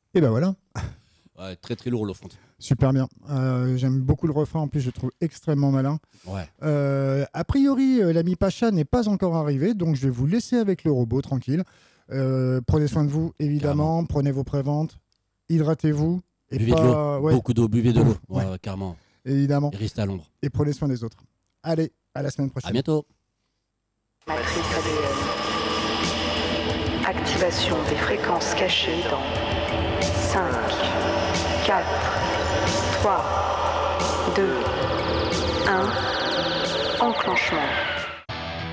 Et ben voilà, Ouais, très très lourd l'offrande. super bien. J'aime beaucoup le refrain, en plus je le trouve extrêmement malin. Ouais. A priori, l'ami Pacha n'est pas encore arrivé, donc je vais vous laisser avec le robot, tranquille. Prenez soin de vous, évidemment, prenez vos préventes, hydratez-vous, et Buvez de l'eau, pas... Ouais, beaucoup d'eau, buvez de l'eau, ouais, ouais, carrément. évidemment, Et restez à l'ombre. et prenez soin des autres. Allez, à la semaine À prochaine. bientôt. Matrice ADN. Activation des fréquences cachées dans 5, 4, 3, 2, 1. Enclenchement.